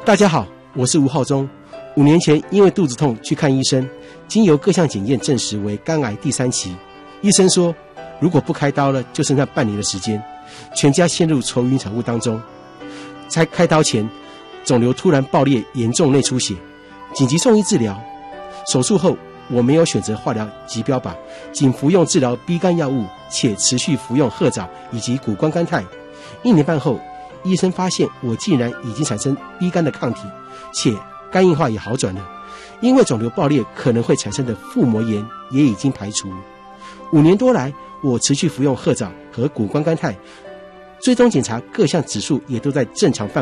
大家好，我是吴浩中。5年前因为肚子痛去看医生，经由各项检验证实为肝癌第3期。医生说，如果不开刀了，就剩下半年的时间，全家陷入愁云惨雾当中。在开刀前，肿瘤突然爆裂，严重内出血，紧急送医治疗。手术后，我没有选择化疗及标靶，仅服用治疗 B 肝药物，且持续服用褐藻以及谷胱甘肽。1年半后，医生发现我竟然已经产生 B 肝的抗体，且肝硬化也好转了。因为肿瘤爆裂可能会产生的腹膜炎也已经排除。5年多来，我持续服用褐藻和谷胱甘肽，追踪检查各项指数也都在正常范围。